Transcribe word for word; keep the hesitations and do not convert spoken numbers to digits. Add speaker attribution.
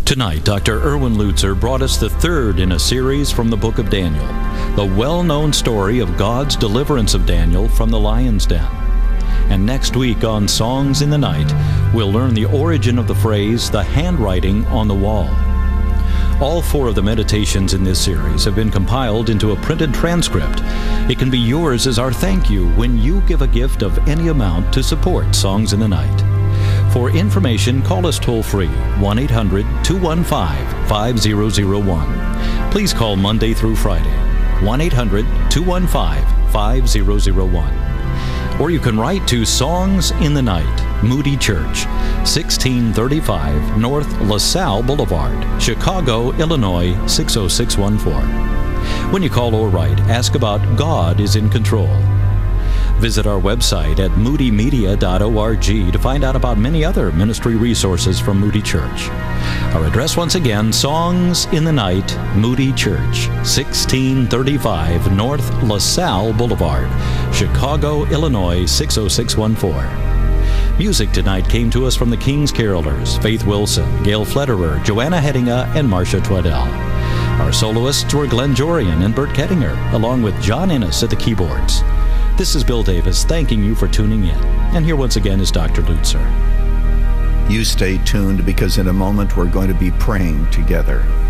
Speaker 1: Tonight, Doctor Erwin Lutzer brought us the third in a series from the book of Daniel, the well-known story of God's deliverance of Daniel from the lion's den. And next week on Songs in the Night, we'll learn the origin of the phrase, the handwriting on the wall. All four of the meditations in this series have been compiled into a printed transcript. It can be yours as our thank you when you give a gift of any amount to support Songs in the Night. For information, call us toll-free, one eight hundred two one five five zero zero one. Please call Monday through Friday, one eight hundred two one five five zero zero one. Or you can write to Songs in the Night, Moody Church, sixteen thirty-five North LaSalle Boulevard, Chicago, Illinois, six oh six one four. When you call or write, ask about God is in Control. Visit our website at moody media dot org to find out about many other ministry resources from Moody Church. Our address once again, Songs in the Night, Moody Church, sixteen thirty-five North LaSalle Boulevard, Chicago, Illinois, six oh six one four. Music tonight came to us from the King's Carolers, Faith Wilson, Gail Flederer, Joanna Hedinga, and Marcia Twaddell. Our soloists were Glenn Jorian and Bert Kettinger, along with John Innes at the keyboards. This is Bill Davis thanking you for tuning in. And here once again is Doctor Lutzer.
Speaker 2: You stay tuned because in a moment we're going to be praying together.